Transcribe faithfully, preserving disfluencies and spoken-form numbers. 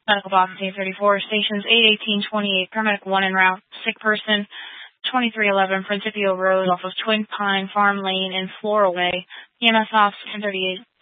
Medical box eight thirty-four, stations eight eighteen twenty-eight, paramedic one en route, sick person, twenty-three eleven Principio Road off of Twin Pine Farm Lane in Floral Way, E M S off ten thirty-eight.